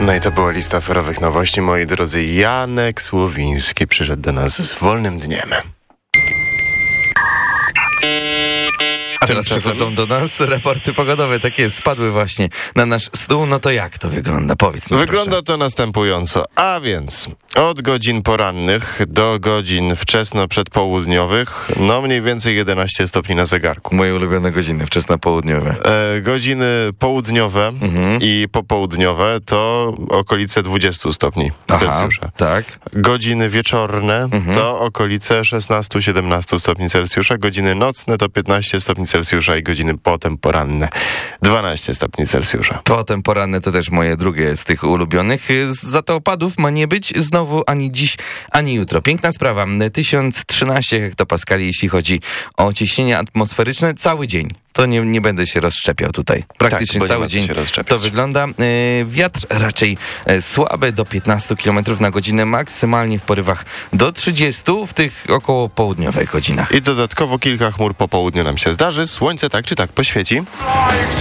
No i to była lista aferowych nowości, moi drodzy. Janek Słowiński przyszedł do nas z wolnym dniem. A teraz przychodzą do nas raporty pogodowe, takie spadły właśnie na nasz stół. No to jak to wygląda? Powiedz mi, Wygląda proszę. to następująco. A więc od godzin porannych do godzin wczesno-przedpołudniowych, no mniej więcej 11 stopni na zegarku. Moje ulubione godziny, wczesno-południowe. Godziny południowe i popołudniowe to okolice 20 stopni Celsjusza. Tak. Godziny wieczorne to okolice 16-17 stopni Celsjusza. Godziny nocne to 15 stopni Celsjusza i godziny potem poranne 12 stopni Celsjusza. Potem poranne to też moje drugie z tych ulubionych. Za to opadów ma nie być znowu ani dziś, ani jutro. Piękna sprawa. 1013 hektopaskali, jeśli chodzi o ciśnienie atmosferyczne, cały dzień. To nie będę się rozszczepiał tutaj. Praktycznie tak, cały dzień to wygląda. Wiatr raczej słaby, do 15 km na godzinę, maksymalnie w porywach do 30 w tych około południowych godzinach. I dodatkowo kilka chmur po południu nam się zdarzy. Słońce tak czy tak poświeci.